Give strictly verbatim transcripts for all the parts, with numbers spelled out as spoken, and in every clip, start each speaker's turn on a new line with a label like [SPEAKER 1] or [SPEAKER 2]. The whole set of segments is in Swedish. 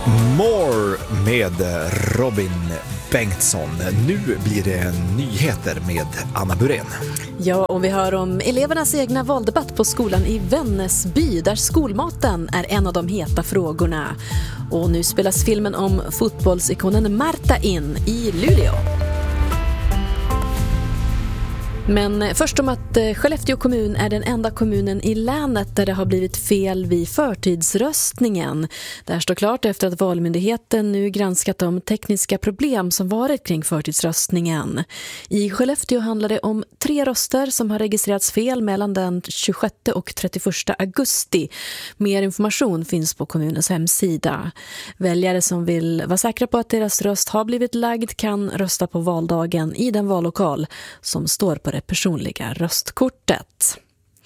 [SPEAKER 1] More med Robin Bengtsson. Nu blir det nyheter med Anna Burén.
[SPEAKER 2] Ja, och vi hör om elevernas egna valdebatt på skolan i Vännäsby, där skolmaten är en av de heta frågorna. Och nu spelas filmen om fotbollsikonen Marta in i Luleå. Men först om att Skellefteå kommun är den enda kommunen i länet där det har blivit fel vid förtidsröstningen. Det här står klart efter att Valmyndigheten nu granskat de tekniska problem som varit kring förtidsröstningen. I Skellefteå handlar det om tre röster som har registrerats fel mellan den tjugosjätte och trettioförsta augusti. Mer information finns på kommunens hemsida. Väljare som vill vara säkra på att deras röst har blivit lagd kan rösta på valdagen i den vallokal som står på det personliga röstkortet.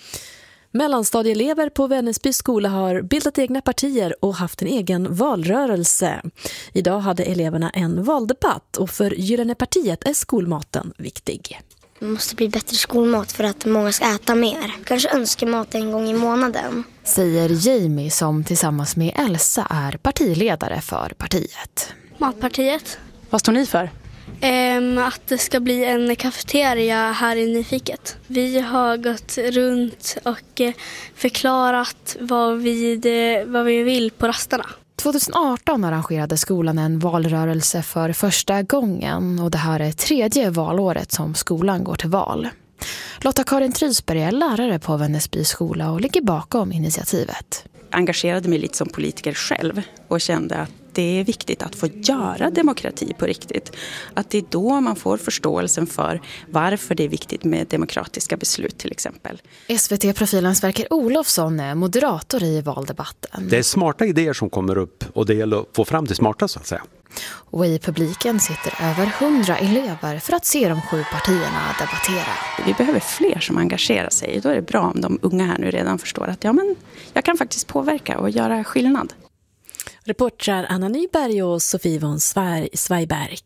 [SPEAKER 2] Mellanstadieelever på Vännäsby skola har bildat egna partier och haft en egen valrörelse. Idag hade eleverna en valdebatt och för Gyllene partiet är skolmaten viktig.
[SPEAKER 3] Det måste bli bättre skolmat för att många ska äta mer. Kanske önskar mat en gång i månaden.
[SPEAKER 4] Säger Jamie som tillsammans med Elsa är partiledare för partiet.
[SPEAKER 5] Matpartiet.
[SPEAKER 6] Vad står ni för?
[SPEAKER 5] Um, att det ska bli en kafeteria här i Nyfiket. Vi har gått runt och uh, förklarat vad vi, det, vad vi vill på rasterna.
[SPEAKER 4] tjugoarton arrangerade skolan en valrörelse för första gången och det här är tredje valåret som skolan går till val. Lotta-Karin Trysberg är lärare på Vännäsby skola och ligger bakom initiativet.
[SPEAKER 6] Jag engagerade mig lite som politiker själv och kände att det är viktigt att få göra demokrati på riktigt. Att det är då man får förståelsen för varför det är viktigt med demokratiska beslut till exempel.
[SPEAKER 4] S V T-profilen Sverker Olofsson är moderator i valdebatten.
[SPEAKER 7] Det är smarta idéer som kommer upp och det gäller att få fram det smarta så att säga.
[SPEAKER 4] Och i publiken sitter över hundra elever för att se de sju partierna debattera.
[SPEAKER 6] Vi behöver fler som engagerar sig. Då är det bra om de unga här nu redan förstår att ja, men jag kan faktiskt påverka och göra skillnad.
[SPEAKER 2] Reportrar Anna Nyberg och Sofie von Sveiberg.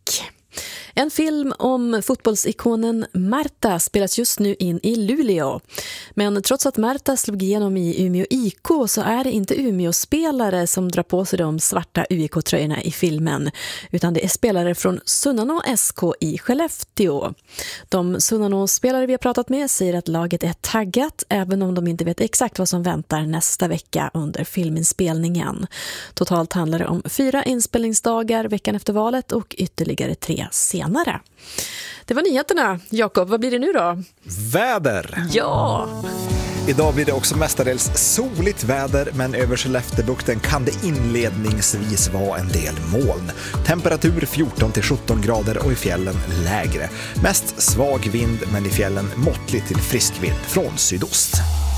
[SPEAKER 2] En film om fotbollsikonen Marta spelas just nu in i Luleå. Men trots att Marta slog igenom i Umeå I K så är det inte Umeå-spelare som drar på sig de svarta U I K-tröjorna i filmen. Utan det är spelare från Sunnanå S K i Skellefteå. De Sunnanå-spelare vi har pratat med säger att laget är taggat även om de inte vet exakt vad som väntar nästa vecka under filminspelningen. Totalt handlar det om fyra inspelningsdagar veckan efter valet och ytterligare tre senare. Det var nyheterna. Jakob, vad blir det nu då?
[SPEAKER 1] Väder!
[SPEAKER 2] Ja!
[SPEAKER 1] Idag blir det också mestadels soligt väder, men över Skellefteåbukten kan det inledningsvis vara en del moln. Temperatur fjorton till sjutton grader och i fjällen lägre. Mest svag vind, men i fjällen måttligt till frisk vind från sydost.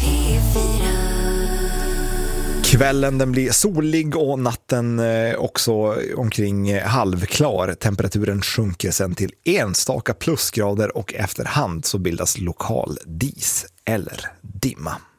[SPEAKER 1] Kvällen den blir solig och natten också omkring halvklar. Temperaturen sjunker sen till enstaka plusgrader och efterhand så bildas lokal dis eller dimma.